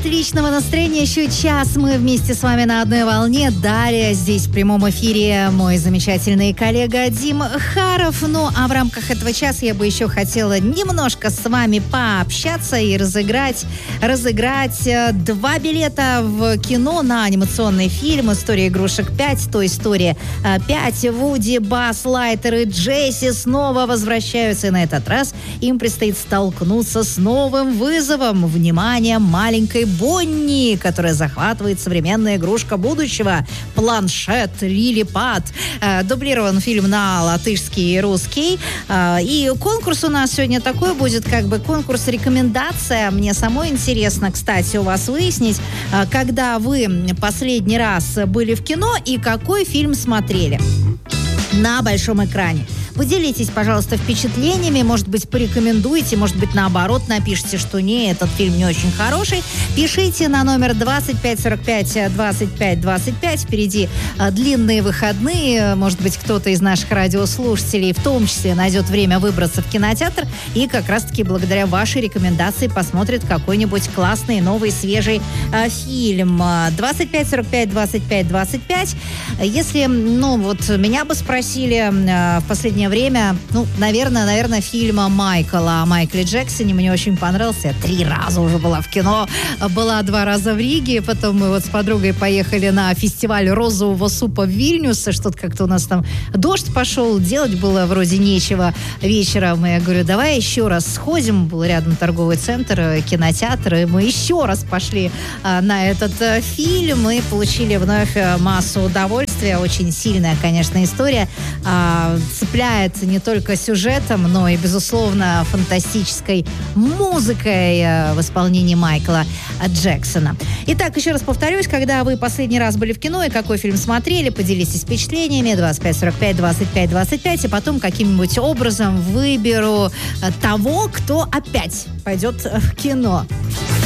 Отличного настроения. Еще час мы вместе с вами на одной волне. Далее здесь в прямом эфире мой замечательный коллега Дим Харов. Ну, а в рамках этого часа я бы еще хотела немножко с вами пообщаться и разыграть 2 билета в кино на анимационный фильм «История игрушек 5», «Той Story 5». Вуди, Базз, Лайтер и Джесси снова возвращаются. И на этот раз им предстоит столкнуться с новым вызовом. Внимание, маленькой Бонни, которая захватывает современная игрушка будущего – планшет Лилипад. Дублирован фильм на латышский и русский. И конкурс у нас сегодня такой будет, как бы конкурс-рекомендация. Мне самой интересно, кстати, у вас выяснить, когда вы последний раз были в кино и какой фильм смотрели на большом экране. Поделитесь, пожалуйста, впечатлениями, может быть, порекомендуйте, может быть, наоборот, напишите, что не, этот фильм не очень хороший. Пишите на номер 2545 25 25. Впереди длинные выходные. Может быть, кто-то из наших радиослушателей в том числе найдет время выбраться в кинотеатр и как раз-таки благодаря вашей рекомендации посмотрит какой-нибудь классный, новый, свежий фильм. 2545 25 25. Если, меня бы спросили в последнее время, наверное, фильма Майкла о Майкле Джексоне мне очень понравился. Я 3 раза уже была в кино. Была 2 раза в Риге. Потом мы с подругой поехали на фестиваль розового супа в Вильнюсе. Что-то как-то у нас там дождь пошел. Делать было вроде нечего вечером. И я говорю, давай еще раз сходим. Был рядом торговый центр, кинотеатр. И мы еще раз пошли на этот фильм. И получили вновь массу удовольствия. Очень сильная, конечно, история. Цепляет не только сюжетом, но и, безусловно, фантастической музыкой в исполнении Майкла Джексона. Итак, еще раз повторюсь, когда вы последний раз были в кино и какой фильм смотрели, поделитесь впечатлениями 2545 25 25, и потом каким-нибудь образом выберу того, кто опять пойдет в кино.